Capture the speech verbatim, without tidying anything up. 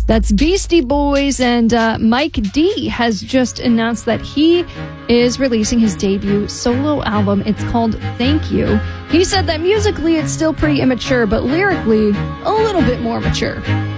That's Beastie Boys, and uh, Mike D has just announced that he is releasing his debut solo album. It's called Thank You. He said that musically it's still pretty immature, but lyrically a little bit more mature.